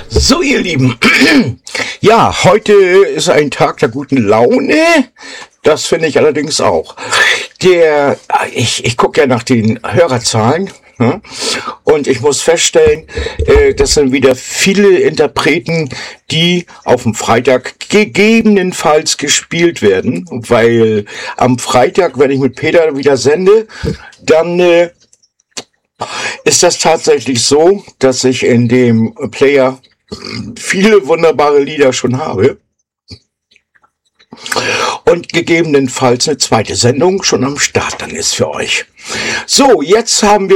So, ihr Lieben, ja, heute ist ein Tag der guten Laune. Das finde ich allerdings auch. Ich gucke ja nach den Hörerzahlen, ne? Und ich muss feststellen, das sind wieder viele Interpreten, die auf dem Freitag gegebenenfalls gespielt werden, weil am Freitag, wenn ich mit Peter wieder sende, dann ist das tatsächlich so, dass ich in dem Player viele wunderbare Lieder schon habe und gegebenenfalls eine zweite Sendung schon am Start dann ist für euch. So, jetzt haben wir